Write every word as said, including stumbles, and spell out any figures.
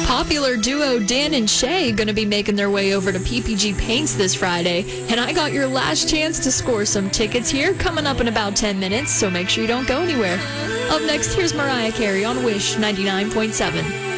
Popular duo Dan and Shay going to be making their way over to P P G Paints this Friday, and I got your last chance to score some tickets here coming up in about ten minutes, so make sure you don't go anywhere. Up next, here's Mariah Carey on Wish ninety-nine point seven.